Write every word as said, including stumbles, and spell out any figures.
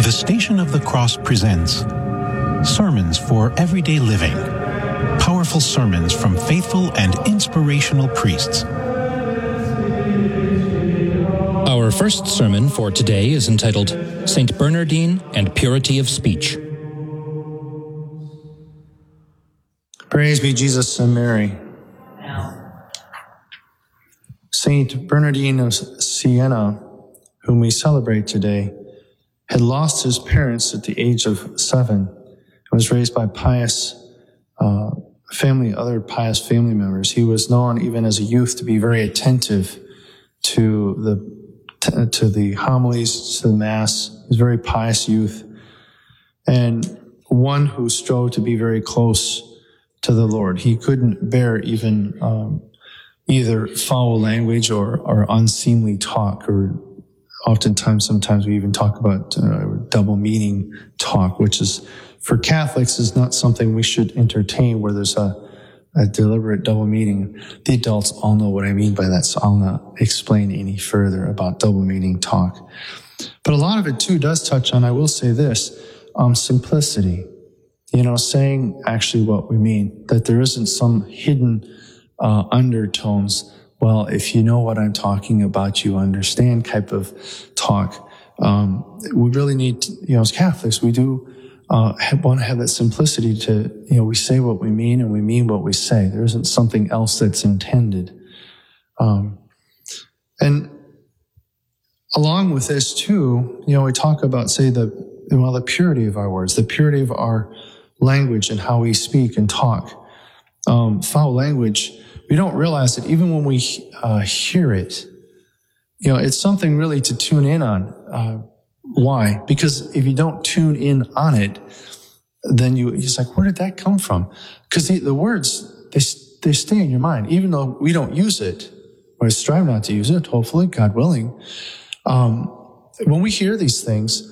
The Station of the Cross presents Sermons for Everyday Living. Powerful sermons from faithful and inspirational priests. Our first sermon for today is entitled Saint Bernardine and Purity of Speech. Praise be Jesus and Mary. Saint Bernardine of Siena, whom we celebrate today, had lost his parents at the age of seven and was raised by pious uh, family, other pious family members. He was known even as a youth to be very attentive to the to the homilies, to the Mass. He was a very pious youth and one who strove to be very close to the Lord. He couldn't bear even um, either foul language or, or unseemly talk, or oftentimes, sometimes we even talk about uh, double meaning talk, which is, for Catholics, is not something we should entertain where there's a, a deliberate double meaning. The adults all know what I mean by that, so I'll not explain any further about double meaning talk. But a lot of it, too, does touch on, I will say this, um, simplicity. You know, saying actually what we mean, that there isn't some hidden uh, undertones. Well, if you know what I'm talking about, you understand type of talk. Um, we really need to, you know, as Catholics, we do uh, have, want to have that simplicity to, you know, we say what we mean and we mean what we say. There isn't something else that's intended. Um, and along with this too, you know, we talk about, say, the, well, the purity of our words, the purity of our language and how we speak and talk. Um, foul language, we don't realize that even when we uh, hear it, you know, it's something really to tune in on. Uh, why? Because if you don't tune in on it, then you, it's like, where did that come from? Because the, the words, they, they stay in your mind, even though we don't use it, or strive not to use it, hopefully, God willing. Um, when we hear these things,